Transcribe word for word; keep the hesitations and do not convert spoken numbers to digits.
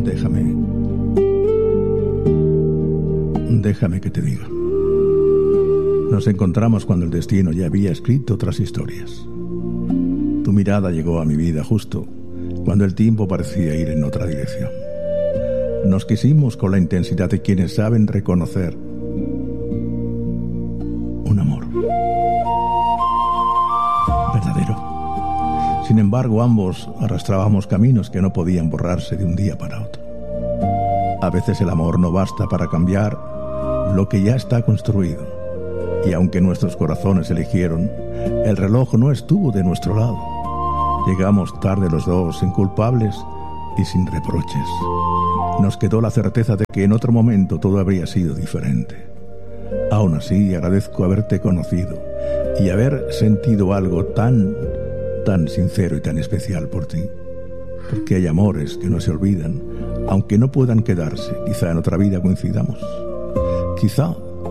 Déjame, déjame que te diga. Nos encontramos cuando el destino ya había escrito otras historias. Tu mirada llegó a mi vida justo cuando el tiempo parecía ir en otra dirección. Nos quisimos con la intensidad de quienes saben reconocer un amor verdadero. Sin embargo, ambos arrastrábamos caminos que no podían borrarse de un día para otro. A veces el amor no basta para cambiar lo que ya está construido. Y aunque nuestros corazones eligieron, el reloj no estuvo de nuestro lado. Llegamos tarde los dos, inculpables y sin reproches. Nos quedó la certeza de que en otro momento todo habría sido diferente. Aún así, agradezco haberte conocido y haber sentido algo tan, tan sincero y tan especial por ti. Porque hay amores que no se olvidan, aunque no puedan quedarse. Quizá en otra vida coincidamos. Quizá